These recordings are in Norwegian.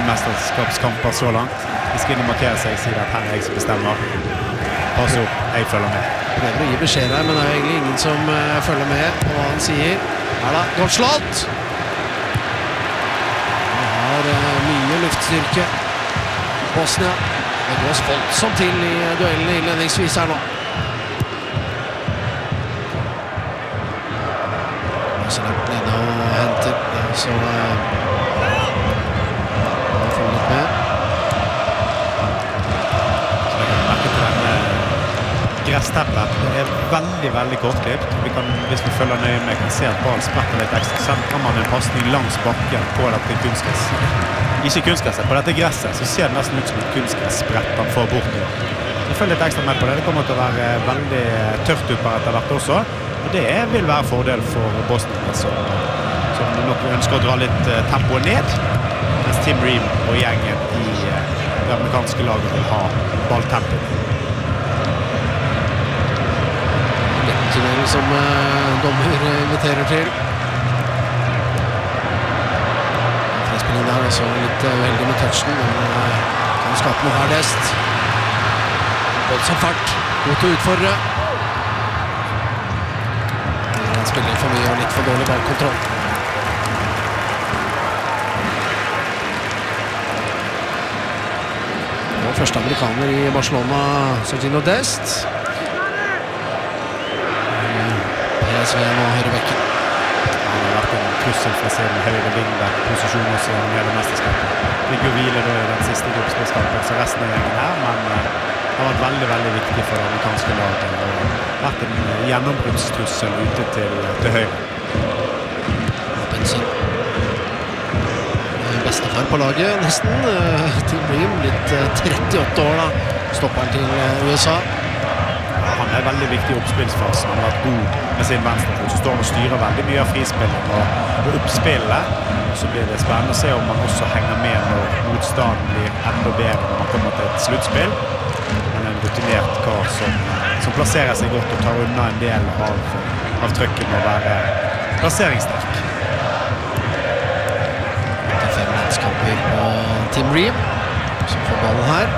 mesterskapskamper så langt. De skal inn og markere seg, sier at her er jeg som bestemmer. Pass opp, jeg følger med. Prøver å gi beskjed her, men det er egentlig ingen som følger med på hva han sier. Her da, godt slått! Han har mye luftstyrke. Bosnia. Det går voldsomt til i duellen innledningsvis her nå. Så langt nede og henter, så får litt med. Så jeg kan merke til denne gressteppet. Det er veldig, veldig kortklipt. Hvis vi følger nøye med, kan se at ballen spretter litt ekstra. Sen kan man en passning langs bakken på dette kunstgress. Ikke kunstgresset, på dette gresset så ser det nesten ut som et kunstgressbrett han får bort nå. Jeg følger litt ekstra med på det. Det kommer til å være veldig tørt ut på etter hvert også. Og det vil være fordel for Bosnia, som nok ønsker å dra litt tempoet ned, mens Tim Ream og gjengen i det amerikanske laget vil ha balltempo. Tunnel som dommer inviterer til. Frispillingen der, så litt uheldig med touchen, men kan skape noe hardest. Voldsom fart, god til å utfordre. Han spiller for mye og litt for dårlig ballkontroll. Og første amerikaner i Barcelona, Sergino Dest. PSV nå høyrebekken. Han har vært en trussel fra sin høyre wingback-posisjon også i hele mesterskapet. Fikk jo hvile da i den siste gruppespillskampen, så resten av gjengen her, men det har vært veldig, veldig viktig for det amerikanske laget. Det har vært en gjennombruddstrussel ute til høyre. Benson. Bestefar på laget, nesten. Tim Ream, litt 38 år da. Stopperen til USA. Han er veldig viktig i oppspillsfasen. Han har vært god med sin venstrefot. Så står han og styrer veldig mye av frispillet og oppspillet. Så blir det spennende å se om han også henger med når motstanden blir enda bedre når man kommer til et sluttspill. Han er en rutinert kar som plasserer seg godt og tar unna en del av trøkken med å være plasseringssterk. Det er 5 landskamper på Tim Ream, som får ballen her.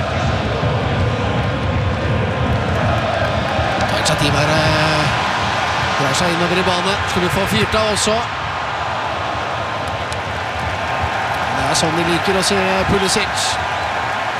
Initiativ her drar seg innover i bane. Skal vi få fyrt av også. Det er sånn de liker å se Pulisic.